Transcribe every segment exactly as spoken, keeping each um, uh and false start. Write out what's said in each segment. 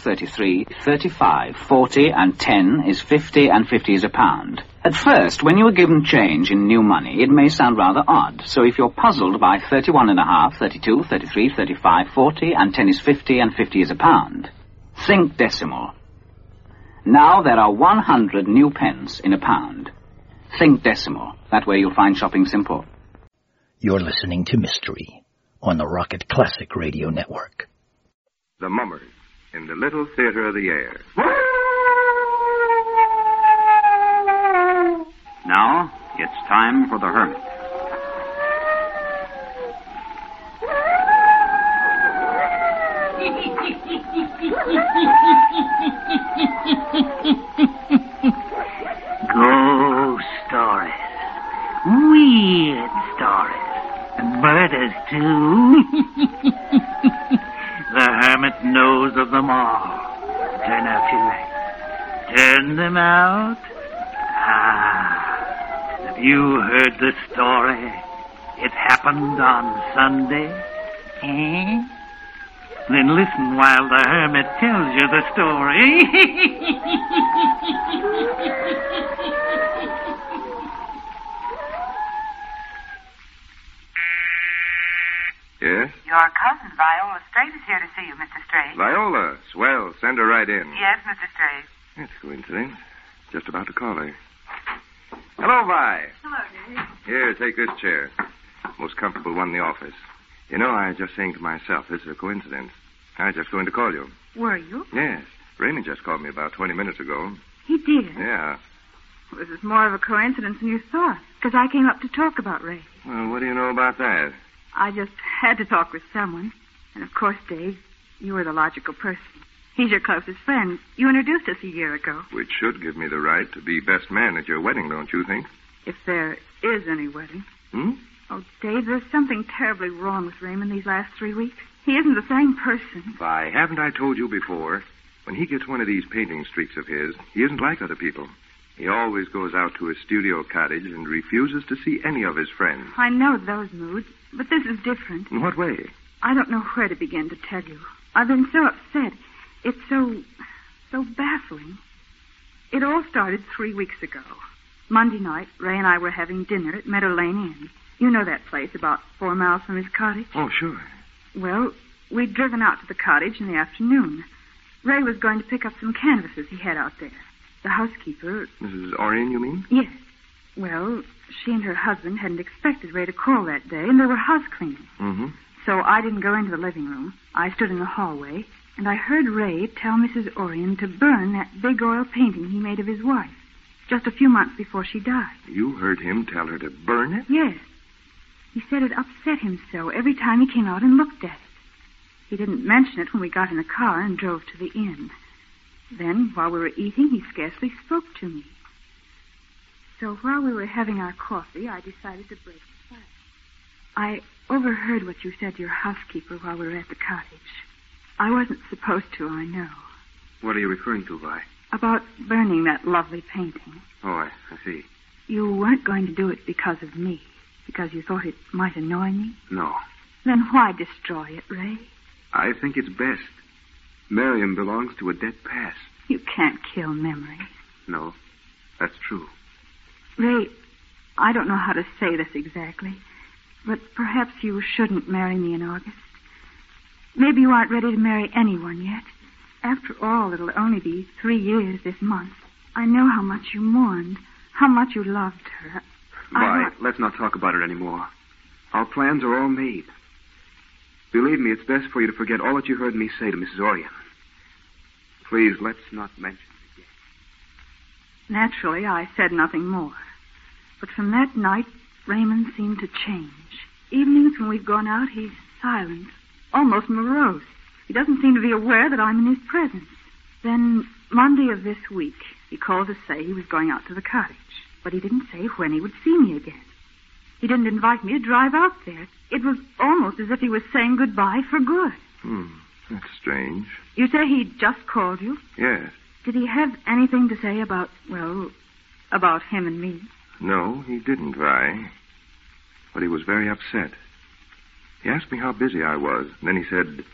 thirty-three, thirty-five, forty, and ten is fifty, and fifty is a pound. At first, when you are given change in new money, it may sound rather odd. So if you're puzzled by thirty-one and a half, thirty-two, thirty-three, thirty-five, forty, and ten is fifty, and fifty is a pound, think decimal. Now there are one hundred new pence in a pound. Think decimal. That way you'll find shopping simple. You're listening to Mystery on the Rocket Classic Radio Network. The Mummers in the Little Theater of the Air. Now, it's time for the Hermit. Ghost stories. Weird stories. And murders, too. The Hermit knows of them all. Turn out your lights. Turn them out. Ah. Have you heard the story? It happened on Sunday. Eh? Then listen while the Hermit tells you the story. Yes? Your cousin, Viola Straight, is here to see you, Mister Straight. Viola. Swell. Send her right in. Yes, Mister Straight. That's a coincidence. Just about to call her. Hello, Vi. Hello, Dave. Here, take this chair. Most comfortable one in the office. You know, I was just saying to myself, this is a coincidence. I was just going to call you. Were you? Yes. Raymond just called me about twenty minutes ago. He did? Yeah. Well, this is more of a coincidence than you thought, because I came up to talk about Ray. Well, what do you know about that? I just had to talk with someone. And, of course, Dave, you were the logical person. He's your closest friend. You introduced us a year ago. Which should give me the right to be best man at your wedding, don't you think? If there is any wedding. Hmm? Oh, Dave, there's something terribly wrong with Raymond these last three weeks. He isn't the same person. Vi, haven't I told you before? When he gets one of these painting streaks of his, he isn't like other people. He always goes out to his studio cottage and refuses to see any of his friends. I know those moods, but this is different. In what way? I don't know where to begin to tell you. I've been so upset. It's so, so baffling. It all started three weeks ago. Monday night, Ray and I were having dinner at Meadow Lane Inn. You know that place about four miles from his cottage? Oh, sure. Well, we'd driven out to the cottage in the afternoon. Ray was going to pick up some canvases he had out there. The housekeeper... Missus Orion, you mean? Yes. Well, she and her husband hadn't expected Ray to call that day, and they were house cleaning. Mm-hmm. So I didn't go into the living room. I stood in the hallway, and I heard Ray tell Missus Orion to burn that big oil painting he made of his wife, just a few months before she died. You heard him tell her to burn it? Yes. He said it upset him so every time he came out and looked at it. He didn't mention it when we got in the car and drove to the inn. Then, while we were eating, he scarcely spoke to me. So while we were having our coffee, I decided to break the silence. I overheard what you said to your housekeeper while we were at the cottage. I wasn't supposed to, I know. What are you referring to, Vi? About burning that lovely painting. Oh, I, I see. You weren't going to do it because of me, because you thought it might annoy me? No. Then why destroy it, Ray? I think it's best. Miriam belongs to a dead past. You can't kill memories. No, that's true. Ray, I don't know how to say this exactly, but perhaps you shouldn't marry me in August. Maybe you aren't ready to marry anyone yet. After all, it'll only be three years this month. I know how much you mourned, how much you loved her. Vi, want... let's not talk about it anymore. Our plans are all made. Believe me, it's best for you to forget all that you heard me say to Missus Orion. Please, let's not mention it again. Naturally, I said nothing more. But from that night, Raymond seemed to change. Evenings when we've gone out, he's silent, almost morose. He doesn't seem to be aware that I'm in his presence. Then, Monday of this week, he called to say he was going out to the cottage. But he didn't say when he would see me again. He didn't invite me to drive out there. It was almost as if he was saying goodbye for good. Hmm, that's strange. You say he just called you? Yes. Did he have anything to say about, well, about him and me? No, he didn't, Vi. But he was very upset. He asked me how busy I was, and then he said,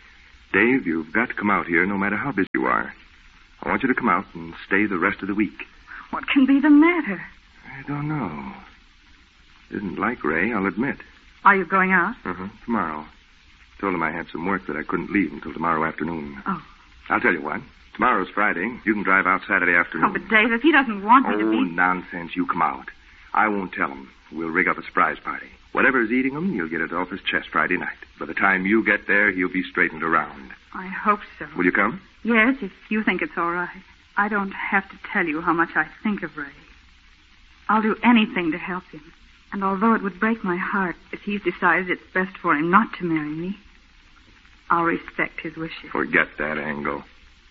Dave, you've got to come out here no matter how busy you are. I want you to come out and stay the rest of the week. What can be the matter? I don't know. Didn't like Ray, I'll admit. Are you going out? Uh-huh. Tomorrow. Told him I had some work that I couldn't leave until tomorrow afternoon. Oh. I'll tell you what. Tomorrow's Friday. You can drive out Saturday afternoon. Oh, but Dave, if he doesn't want me oh, to be... Oh, nonsense. You come out. I won't tell him. We'll rig up a surprise party. Whatever's eating him, you'll get it off his chest Friday night. By the time you get there, he'll be straightened around. I hope so. Will you come? Yes, if you think it's all right. I don't have to tell you how much I think of Ray. I'll do anything to help him. And although it would break my heart if he decides it's best for him not to marry me, I'll respect his wishes. Forget that angle.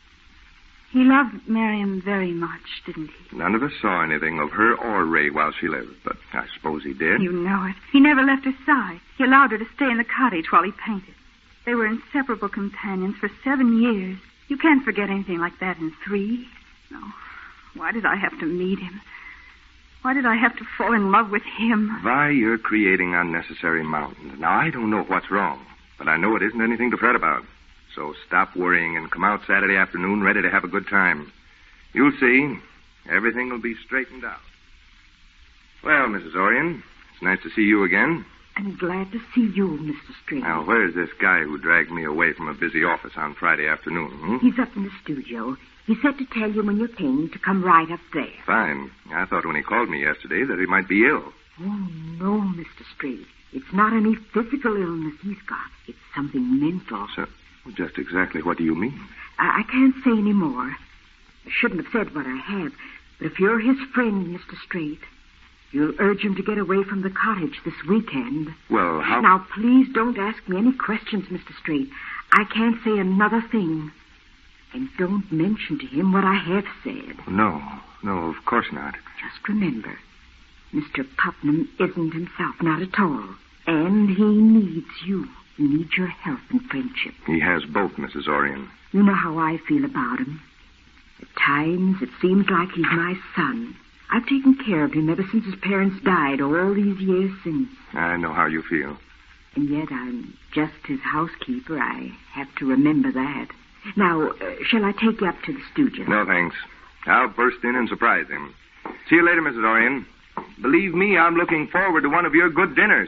He loved Marion very much, didn't he? None of us saw anything of her or Ray while she lived, but I suppose he did. You know it. He never left her side. He allowed her to stay in the cottage while he painted. They were inseparable companions for seven years. You can't forget anything like that in three. No. Why did I have to meet him? Why did I have to fall in love with him? Vi, you're creating unnecessary mountains. Now, I don't know what's wrong, but I know it isn't anything to fret about. So stop worrying and come out Saturday afternoon ready to have a good time. You'll see. Everything will be straightened out. Well, Missus Orion, it's nice to see you again. I'm glad to see you, Mister Strange. Now, where's this guy who dragged me away from a busy office on Friday afternoon? Hmm? He's up in the studio. He said to tell you when you're painting to come right up there. Fine. I thought when he called me yesterday that he might be ill. Oh, no, Mister Strange. It's not any physical illness he's got. It's something mental. So, just exactly what do you mean? I, I can't say any more. I shouldn't have said what I have. But if you're his friend, Mister Straight, you'll urge him to get away from the cottage this weekend. Well, how... Now, please don't ask me any questions, Mister Straight. I can't say another thing. And don't mention to him what I have said. No, no, of course not. Just remember, Mister Putnam isn't himself, not at all. And he needs you. He needs your help and friendship. He has both, Missus Orion. You know how I feel about him. At times, it seems like he's my son. I've taken care of him ever since his parents died all these years since. I know how you feel. And yet I'm just his housekeeper. I have to remember that. Now, uh, shall I take you up to the studio? No, thanks. I'll burst in and surprise him. See you later, Missus Orion. Believe me, I'm looking forward to one of your good dinners.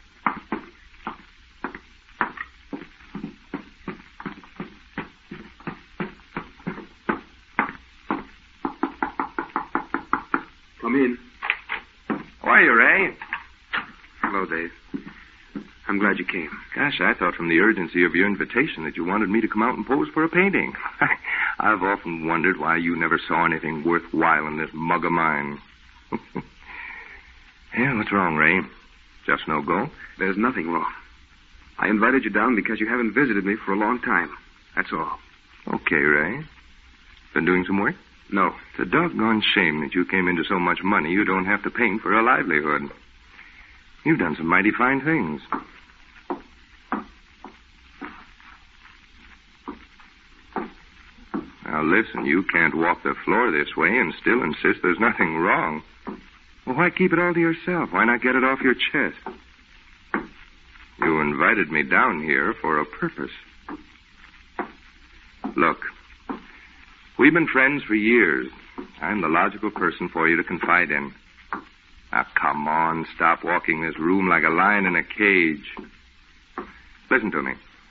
Come in. How are you, Ray? Hello, Dave. I'm glad you came. Gosh, I thought from the urgency of your invitation that you wanted me to come out and pose for a painting. I've often wondered why you never saw anything worthwhile in this mug of mine. Yeah, what's wrong, Ray? Just no go? There's nothing wrong. I invited you down because you haven't visited me for a long time. That's all. Okay, Ray. Been doing some work? No. It's a doggone shame that you came into so much money you don't have to paint for a livelihood. You've done some mighty fine things. Now, listen, you can't walk the floor this way and still insist there's nothing wrong. Well, why keep it all to yourself? Why not get it off your chest? You invited me down here for a purpose. Look, we've been friends for years. I'm the logical person for you to confide in. Now, come on, stop walking this room like a lion in a cage. Listen to me.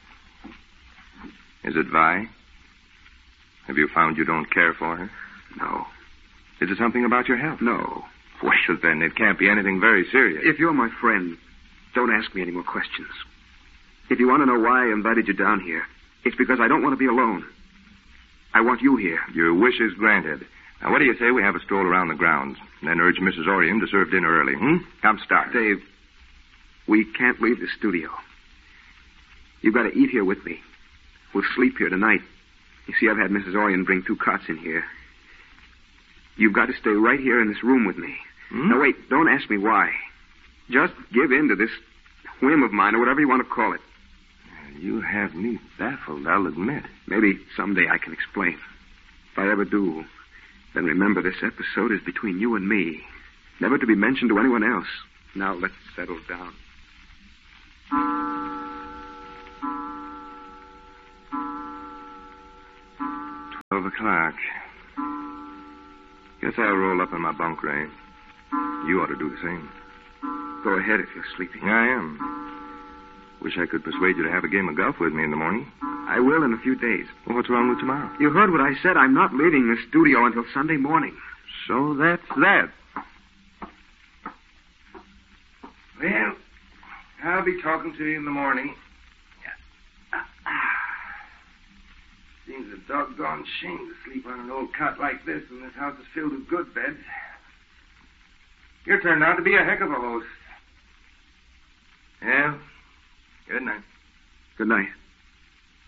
Is it Vi? Have you found you don't care for her? No. Is it something about your health? No. Well, then it can't be anything very serious. If you're my friend, don't ask me any more questions. If you want to know why I invited you down here, it's because I don't want to be alone. I want you here. Your wish is granted. Now, what do you say we have a stroll around the grounds, and then urge Missus Orion to serve dinner early, hmm? Come, start. Dave, we can't leave the studio. You've got to eat here with me. We'll sleep here tonight. You see, I've had Missus Orion bring two cots in here. You've got to stay right here in this room with me. Hmm? Now, wait, don't ask me why. Just give in to this whim of mine, or whatever you want to call it. You have me baffled, I'll admit. Maybe someday I can explain. If I ever do, then remember this episode is between you and me. Never to be mentioned to anyone else. Now, let's settle down. o'clock. Guess I'll roll up in my bunk, Ray. You ought to do the same. Go ahead if you're sleepy. I am. Wish I could persuade you to have a game of golf with me in the morning. I will in a few days. Well, what's wrong with tomorrow? You heard what I said. I'm not leaving the studio until Sunday morning. So that's that. Well, I'll be talking to you in the morning. Seems a doggone shame to sleep on an old cot like this when this house is filled with good beds. You turned out to be a heck of a host. Yeah. Good night. Good night.